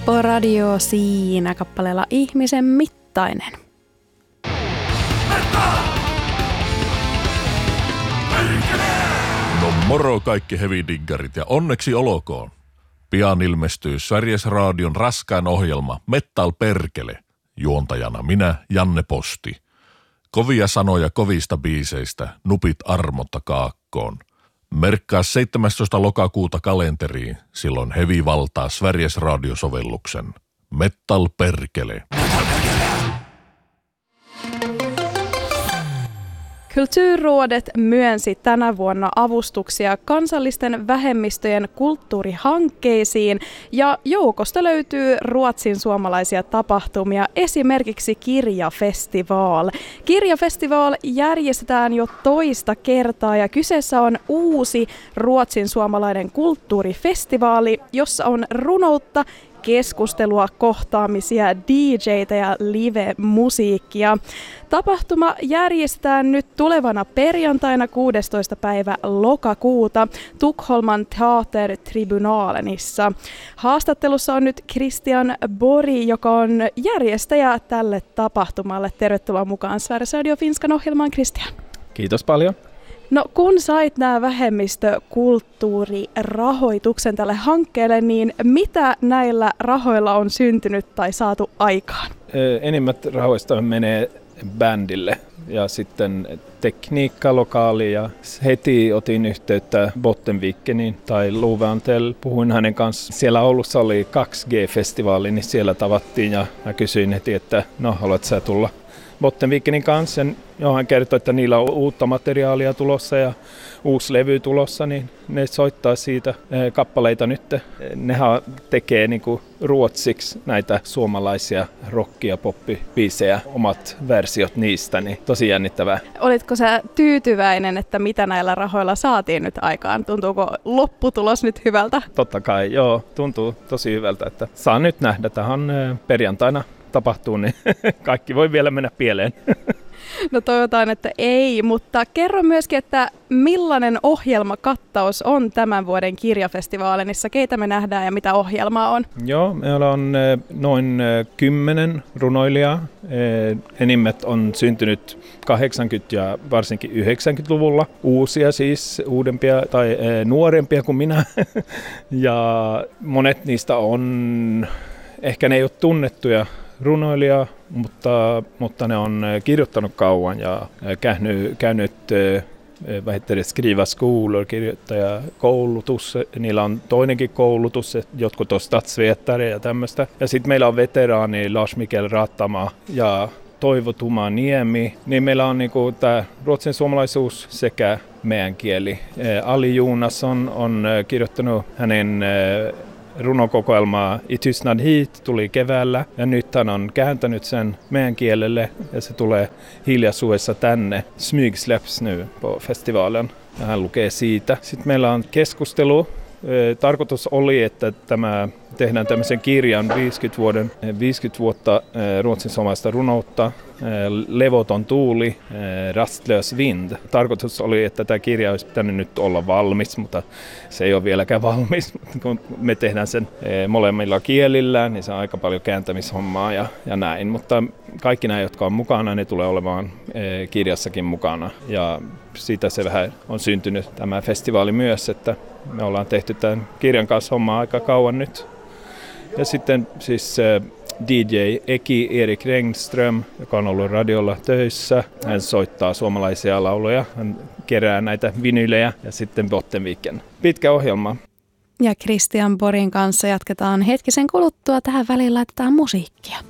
Radio siinä kappaleella Ihmisen mittainen. No moro kaikki heavy-diggarit ja onneksi olkoon. Pian ilmestyy Sveriges Radion raskain ohjelma Metal Perkele. Juontajana minä, Janne Posti. Kovia sanoja kovista biiseistä, nupit armotta kaakkoon. Merkkaa 17. lokakuuta kalenteriin, silloin heavy valtaa Sveriges Radio-sovelluksen. Metal Perkele. Kulturrådet myönsi tänä vuonna avustuksia kansallisten vähemmistöjen kulttuurihankkeisiin ja joukosta löytyy Ruotsin suomalaisia tapahtumia, esimerkiksi Kirjafestival. Kirjafestival järjestetään jo toista kertaa ja kyseessä on uusi Ruotsin suomalainen kulttuurifestivaali, jossa on runoutta, keskustelua, kohtaamisia, DJ:tä ja live-musiikkia. Tapahtuma järjestetään nyt tulevana perjantaina 16. päivä lokakuuta Tukholman Teatertribunalenissa. Haastattelussa on nyt Christian Borg, joka on järjestäjä tälle tapahtumalle. Tervetuloa mukaan Sveriges Radio Finskan ohjelmaan, Christian. Kiitos paljon. No kun sait nämä vähemmistökulttuurirahoituksen tälle hankkeelle, niin mitä näillä rahoilla on syntynyt tai saatu aikaan? Enimmät rahoista menee bändille ja sitten tekniikka, lokaali ja heti otin yhteyttä Bottenvikeniin tai Luvantel. Puhuin hänen kanssa. Siellä Oulussa oli 2G-festivaali, niin siellä tavattiin ja mä kysyin heti, että no haluatko sä tulla Bottenvikenin kanssa. Hän kertoi, että niillä on uutta materiaalia tulossa ja uusi levy tulossa, niin ne soittaa siitä kappaleita nyt. Nehän tekee niinku ruotsiksi näitä suomalaisia rock- ja poppibiisejä, omat versiot niistä, niin tosi jännittävää. Olitko sä tyytyväinen, että mitä näillä rahoilla saatiin nyt aikaan? Tuntuuko lopputulos nyt hyvältä? Totta kai, joo, tuntuu tosi hyvältä, että saa nyt nähdä. Tähän perjantaina tapahtuu, niin kaikki voi vielä mennä pieleen. No toivotaan, että ei, mutta kerro myöskin, että millainen ohjelmakattaus on tämän vuoden kirjafestivaalissa, keitä me nähdään ja mitä ohjelmaa on? Joo, meillä on noin 10 runoilijaa. Enimmät on syntynyt 80- ja varsinkin 90-luvulla. Uusia siis, uudempia tai nuorempia kuin minä. Ja monet niistä on, ehkä ne ei ole tunnettuja runoilija, mutta ne on kirjoittanut kauan ja käynyt skriva skolor, kirjoittajakoulutus. Niillä on toinenkin koulutus, jotkut on statsvetare ja tämmöistä. Ja sitten meillä on veteraani Lars-Mikael Rattama ja Toivo Niemi. Niin meillä on niinku tämä ruotsin suomalaisuus sekä meidän kieli. Ali Jonas on kirjoittanut hänen runokokoelmaa I tystnad hit tuli keväällä ja nyt hän on kääntänyt sen meidän kielelle ja se tulee hiljaisuudessa tänne. Smygsläpps nu på festivalen ja hän lukee siitä. Sitten meillä on keskustelu. Tarkoitus oli, että tehdään tämmöisen kirjan 50 vuotta ruotsin suomalaista runoutta, Levoton tuuli, Rastlös vind. Tarkoitus oli, että tämä kirja olisi pitänyt nyt olla valmis, mutta se ei ole vieläkään valmis. Kun me tehdään sen molemmilla kielillä, niin se on aika paljon kääntämishommaa ja näin. Mutta kaikki nämä, jotka on mukana, ne tulee olemaan kirjassakin mukana. Ja siitä se vähän on syntynyt tämä festivaali myös, että me ollaan tehty tämän kirjan kanssa hommaa aika kauan nyt. Ja sitten siis DJ Eki Erik Rengström, joka on ollut radiolla töissä. Hän soittaa suomalaisia lauluja, hän kerää näitä vinylejä ja sitten Bottenviken. Pitkä ohjelma. Ja Christian Borgin kanssa jatketaan hetkisen kuluttua. Tähän väliin laitetaan musiikkia.